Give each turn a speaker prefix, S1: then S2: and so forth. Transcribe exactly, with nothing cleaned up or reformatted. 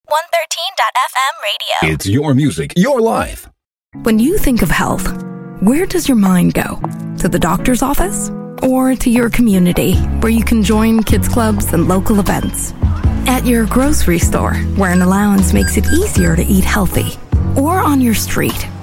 S1: one thirteen dot f m radio.
S2: It's your music, your life.
S3: When you think of health, where does your mind go? To the doctor's office? Or to your community, where you can join kids clubs and local events? At your grocery store, where an allowance makes it easier to eat healthy? Or on your street,